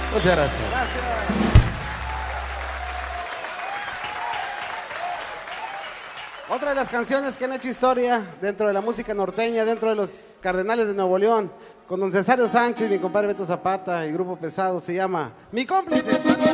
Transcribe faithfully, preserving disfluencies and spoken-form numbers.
Muchas gracias. Gracias. Otra de las canciones que han hecho historia dentro de la música norteña, dentro de los Cardenales de Nuevo León, con don Cesario Sánchez, mi compadre Beto Zapata y Grupo Pesado, se llama Mi Cómplice.